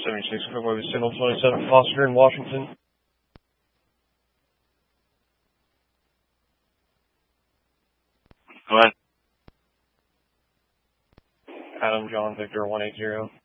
76, Freeway with Signal 27, Foster in Washington. Go ahead. Adam John Victor 180.